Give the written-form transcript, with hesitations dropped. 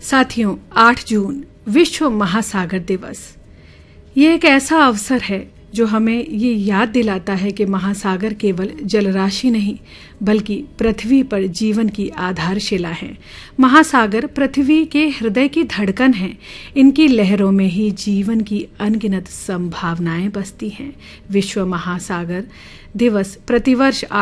साथियों, 8 जून विश्व महासागर दिवस। ये एक ऐसा अवसर है जो हमें ये याद दिलाता है कि महासागर केवल जलराशि नहीं बल्कि पृथ्वी पर जीवन की आधारशिला है। महासागर पृथ्वी के हृदय की धड़कन है। इनकी लहरों में ही जीवन की अनगिनत संभावनाएं बसती हैं। विश्व महासागर दिवस प्रतिवर्ष